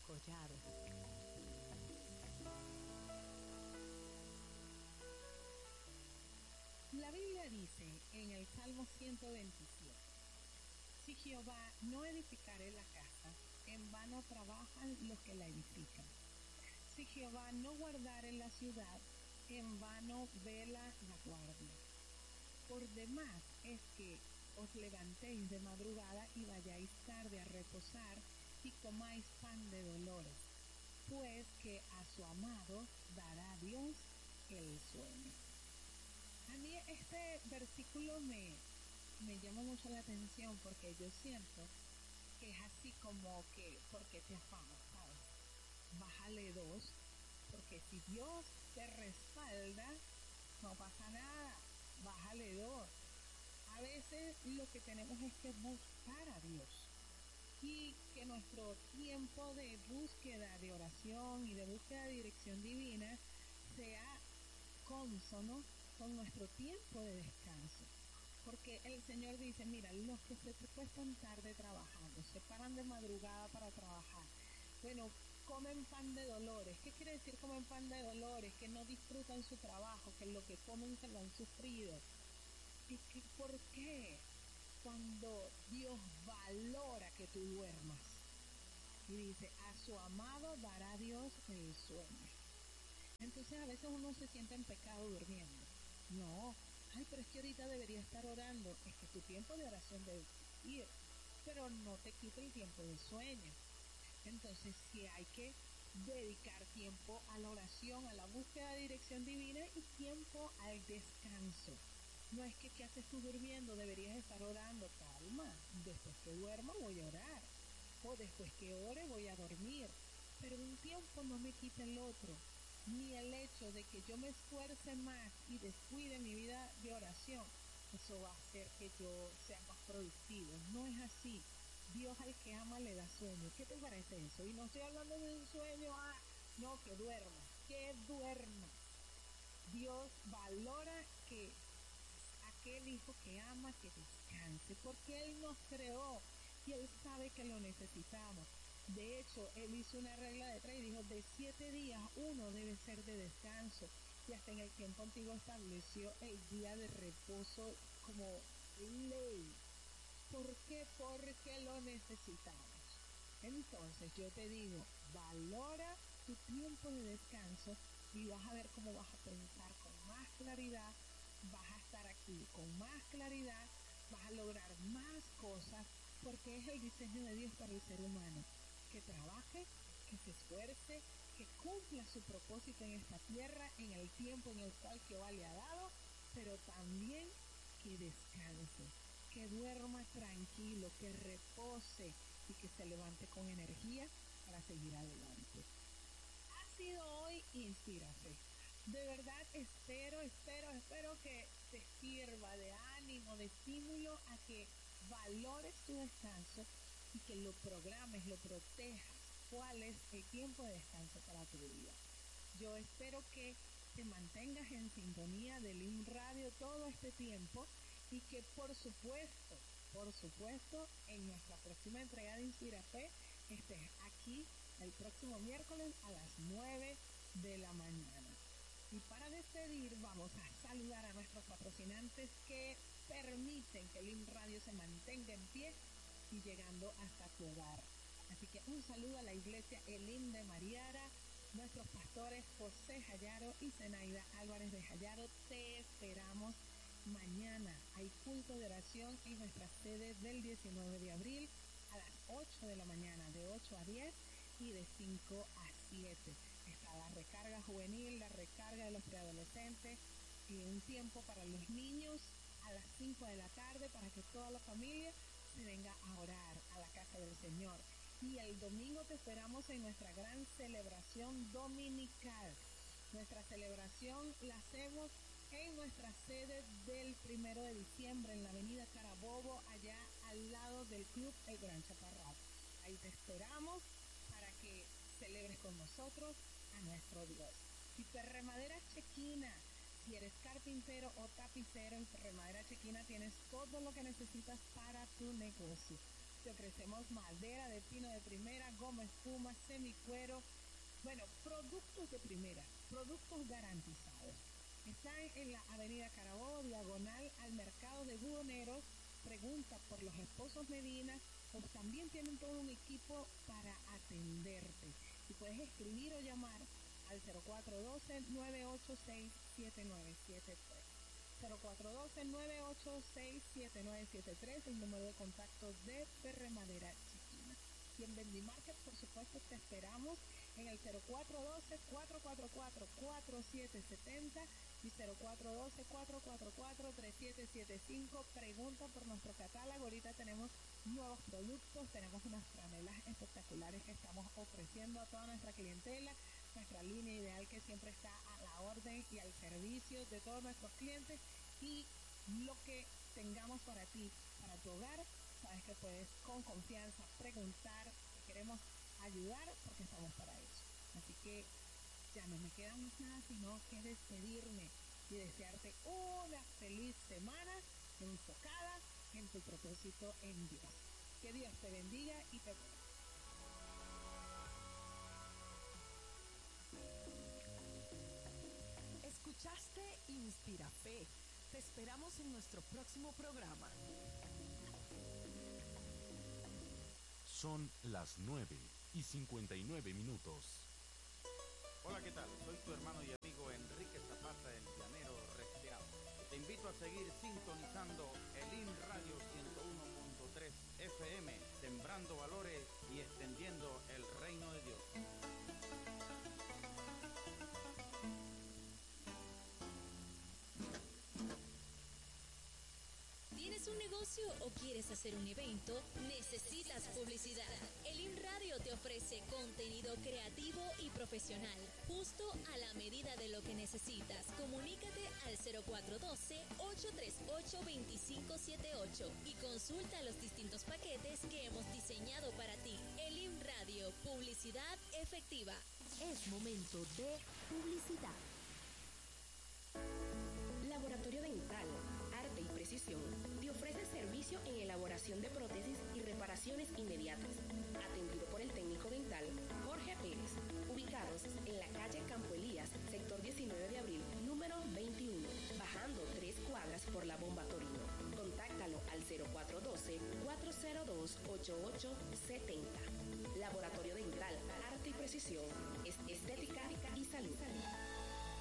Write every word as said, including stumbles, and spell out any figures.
Collado. La Biblia dice en el Salmo ciento veintisiete, si Jehová no edificare la casa, en vano trabajan los que la edifican. Si Jehová no guardare la ciudad, en vano vela la guardia. Por demás es que os levantéis de madrugada y vayáis tarde a reposar y comáis pan de dolores, pues que a su amado dará Dios el sueño. A mí este versículo me, me llama mucho la atención porque yo siento que es así como que, ¿por qué te afanas, sabes? Bájale dos, porque si Dios te respalda, no pasa nada, bájale dos. A veces lo que tenemos es que buscar a Dios y que nuestro tiempo de búsqueda de oración y de búsqueda de dirección divina sea cónsono con nuestro tiempo de descanso. Porque el Señor dice, mira, los que se acuestan tarde trabajando, se paran de madrugada para trabajar, bueno, comen pan de dolores. ¿Qué quiere decir comen pan de dolores? Que no disfrutan su trabajo, que lo que comen se lo han sufrido. ¿Y que, por qué? Cuando Dios valora que tú duermas y dice, a su amado dará Dios el sueño. Entonces a veces uno se siente en pecado durmiendo. No, ay, pero es que ahorita debería estar orando. Es que tu tiempo de oración debe existir, pero no te quite el tiempo de sueño. Entonces sí hay que dedicar tiempo a la oración, a la búsqueda de dirección divina y tiempo al descanso. No es que ¿qué haces tú durmiendo? Deberías estar orando. Calma, después que duerma voy a orar, o después que ore voy a dormir, pero un tiempo no me quita el otro, ni el hecho de que yo me esfuerce más y descuide mi vida de oración, eso va a hacer que yo sea más productivo. No es así. Dios al que ama le da sueño. ¿Qué te parece eso? Y no estoy hablando de un sueño, ah, no, que duerma, que duerma. Dios valora que aquel hijo que ama, que descanse, porque Él nos creó y Él sabe que lo necesitamos. De hecho, Él hizo una regla de tres y dijo, de siete días uno debe ser de descanso. Y hasta en el tiempo antiguo estableció el día de reposo como ley. ¿Por qué? Porque lo necesitamos. Entonces yo te digo, valora tu tiempo de descanso y vas a ver cómo vas a pensar con más claridad, vas a estar aquí con más claridad, vas a lograr más cosas, porque es el diseño de Dios para el ser humano, que trabaje, que se esfuerce, que cumpla su propósito en esta tierra, en el tiempo en el cual Jehová le ha dado, pero también que descanse, que duerma tranquilo, que repose y que se levante con energía para seguir adelante. Ha sido hoy Inspírate. De verdad espero, espero, espero que te sirva de ánimo, de estímulo a que valores tu descanso y que lo programes, lo protejas. ¿Cuál es el tiempo de descanso para tu vida? Yo espero que te mantengas en sintonía de Lim Radio todo este tiempo y que por supuesto, por supuesto, en nuestra próxima entrega de Inspírate estés aquí el próximo miércoles a las nueve de la mañana. Y para despedir vamos a saludar a nuestros patrocinantes que permiten que Lim Radio se mantenga en pie y llegando hasta tu hogar. Así que un saludo a la iglesia Elim de Mariara, nuestros pastores José Jayaro y Zenaida Álvarez de Jayaro. Te esperamos mañana. Hay culto de oración en nuestra sede del diecinueve de abril a las ocho de la mañana, de ocho a diez y de cinco a siete. Está la recarga juvenil, la recarga de los preadolescentes y un tiempo para los niños a las cinco de la tarde para que toda la familia se venga a orar a la casa del Señor. Y el domingo te esperamos en nuestra gran celebración dominical. Nuestra celebración la hacemos en nuestra sede del primero de diciembre en la avenida Carabobo, allá al lado del Club El Gran Chaparral. Ahí te esperamos para que celebres con nosotros a nuestro Dios. Y Ferremadera Chequina, si eres carpintero o tapicero, en Ferremadera Chequina tienes todo lo que necesitas para tu negocio. Te ofrecemos madera de pino de primera, goma espuma, semicuero, bueno, productos de primera, productos garantizados. Están en la avenida Carabobo, diagonal al mercado de buhoneros. Pregunta por los esposos Medina, o también tienen todo un equipo para atenderte. Y puedes escribir o llamar al cero cuatro uno dos, nueve ocho seis, siete nueve siete tres. cero cuatro uno dos, nueve ocho seis, siete nueve siete tres, el número de contacto de Ferre Madera Chiquina. Y en Vendimarket, por supuesto, te esperamos en el cero cuatro uno dos, cuatro cuatro cuatro, cuatro siete siete cero y cero cuatro uno dos, cuatro cuatro cuatro, tres siete siete cinco. Pregunta por nuestro catálogo. Ahorita tenemos nuevos productos, tenemos unas franelas espectaculares que estamos ofreciendo a toda nuestra clientela, nuestra línea ideal que siempre está a la orden y al servicio de todos nuestros clientes, y lo que tengamos para ti, para tu hogar, sabes que puedes con confianza preguntar, queremos ayudar porque estamos para eso. Así que ya no me queda más nada sino que despedirme y desearte una feliz semana enfocada en tu propósito en Dios. Que Dios te bendiga y te bendiga. Escuchaste Inspira Fe. Te esperamos en nuestro próximo programa. Son las nueve y cincuenta y nueve minutos. Hola, ¿qué tal? Soy tu hermano y amigo Enrique Zapata, el llanero reseado. Te invito a seguir sintonizando el I N Radio ciento uno punto tres F M, sembrando valores y extendiendo el reino de Dios. ¿Tienes un negocio o quieres hacer un evento? Necesitas publicidad. El I N Radio te ofrece contenido creativo y profesional, justo a la medida de lo que necesitas. Comunícate al cero cuatro uno dos, ocho tres ocho, dos cinco siete ocho y consulta los distintos paquetes que hemos diseñado para ti. El I N Radio, publicidad efectiva. Es momento de publicidad. Laboratorio Dental, Arte y Precisión te ofrece servicio en elaboración de prótesis y reparaciones inmediatas. Atendido por el técnico dental Jorge Pérez, ubicados en la calle Campo Elías, sector diecinueve de abril, número veintiuno, bajando tres cuadras por la Bomba Torino. Contáctalo al cero cuatro uno dos, cuatro cero dos, ocho ocho siete cero. Laboratorio Dental, Arte y Precisión, es estética y salud.